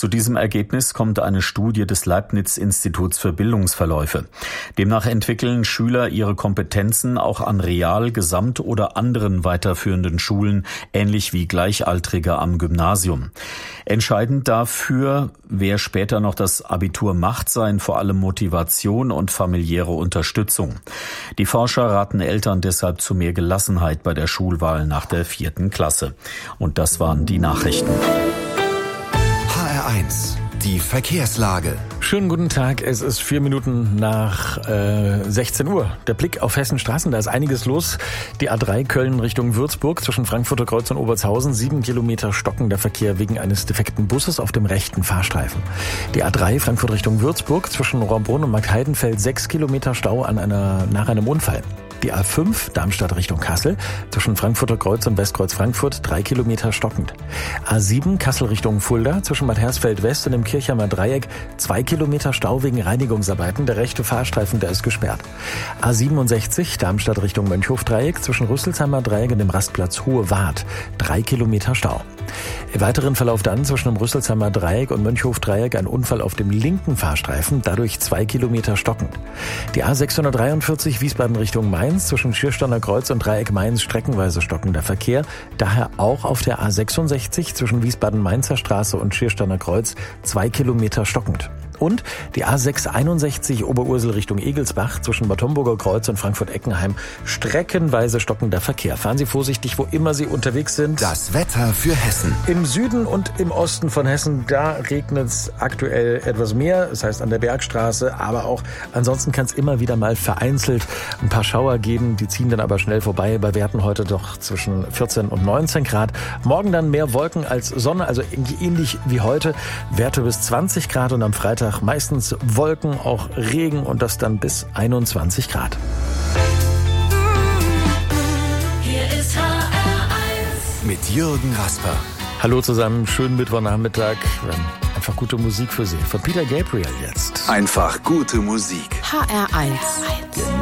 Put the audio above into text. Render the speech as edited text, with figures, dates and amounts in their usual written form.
Zu diesem Ergebnis kommt eine Studie des Leibniz-Instituts für Bildungsverläufe. Demnach entwickeln Schüler ihre Kompetenzen auch an Real-, Gesamt- oder anderen weiterführenden Schulen, ähnlich wie Gleichaltrige am Gymnasium. Entscheidend dafür, wer später noch das Abitur macht, seien vor allem Motivation und familiäre Unterstützung. Die Forscher raten Eltern deshalb zu mehr Gelassenheit bei der Schulwahl nach der 4. Klasse. Und das waren die Nachrichten. HR1, die Verkehrslage. Schönen guten Tag, es ist 4 Minuten nach 16 Uhr. Der Blick auf Hessens Straßen, da ist einiges los. Die A3 Köln Richtung Würzburg zwischen Frankfurter Kreuz und Obertshausen, 7 Kilometer stockender Verkehr wegen eines defekten Busses auf dem rechten Fahrstreifen. Die A3 Frankfurt Richtung Würzburg zwischen Rohrbrunn und Marktheidenfeld, 6 Kilometer Stau nach einem Unfall. Die A5 Darmstadt Richtung Kassel zwischen Frankfurter Kreuz und Westkreuz Frankfurt 3 Kilometer stockend. A7 Kassel Richtung Fulda zwischen Bad Hersfeld West und dem Kirchheimer Dreieck 2 Kilometer Stau wegen Reinigungsarbeiten. Der rechte Fahrstreifen, der ist gesperrt. A67 Darmstadt Richtung Mönchhof Dreieck zwischen Rüsselsheimer Dreieck und dem Rastplatz Hohe Wart 3 Kilometer Stau. Im weiteren Verlauf dann zwischen dem Rüsselsheimer Dreieck und Mönchhof Dreieck ein Unfall auf dem linken Fahrstreifen, dadurch 2 Kilometer stockend. Die A643 Wiesbaden Richtung Mainz zwischen Schiersteiner Kreuz und Dreieck Mainz streckenweise stockender Verkehr, daher auch auf der A66 zwischen Wiesbaden-Mainzer Straße und Schiersteiner Kreuz 2 Kilometer stockend. Und die A661 Oberursel Richtung Egelsbach zwischen Bad Homburger Kreuz und Frankfurt-Eckenheim streckenweise stockender Verkehr. Fahren Sie vorsichtig, wo immer Sie unterwegs sind. Das Wetter für Hessen. Im Süden und im Osten von Hessen, da regnet es aktuell etwas mehr. Das heißt an der Bergstraße, aber auch ansonsten kann es immer wieder mal vereinzelt ein paar Schauer geben. Die ziehen dann aber schnell vorbei. Bei Werten heute doch zwischen 14 und 19 Grad. Morgen dann mehr Wolken als Sonne, also ähnlich wie heute. Werte bis 20 Grad und am Freitag meistens Wolken, auch Regen und das dann bis 21 Grad. Hier ist HR1 mit Jürgen Rasper. Hallo zusammen, schönen Mittwochnachmittag. Wir haben einfach gute Musik für Sie. Von Peter Gabriel jetzt. Einfach gute Musik. HR1